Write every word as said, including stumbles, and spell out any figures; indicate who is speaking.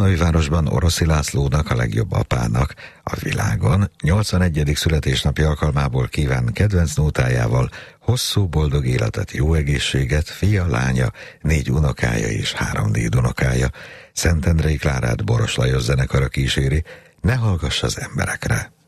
Speaker 1: Római-városban Oroszi Lászlónak, a legjobb apának a világon nyolcvanegyedik születésnapi alkalmából kíván kedvenc nótájával hosszú boldog életet, jó egészséget, fia, lánya, négy unokája és három dédunokája. Szentendrei Klárát Boros Lajos zenekara kíséri, ne hallgass az emberekre.